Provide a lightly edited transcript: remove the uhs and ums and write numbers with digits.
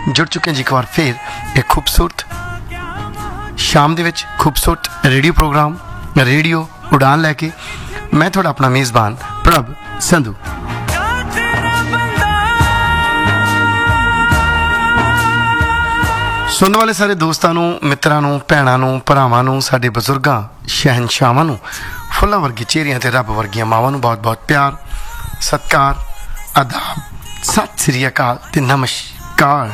जुड़ चुके हैं जी एक बार फिर एक खूबसूरत शाम ਦੇ ਵਿੱਚ खूबसूरत रेडियो प्रोग्राम रेडियो उड़ान लैके मैं थोड़ा अपना मेज़बान प्रभ संधू। सुनने वाले सारे दोस्तों नूं, मित्रां नूं, भैणां नूं, भरावां नूं, साडे बजुर्गां, शहनशाहां नूं, फुल्लां वर्गी चेहरियां ते रब वर्गियां मावां नूं बहुत बहुत प्यार, सत्कार, आदाब, सत श्री अकाल ते नमस्कार।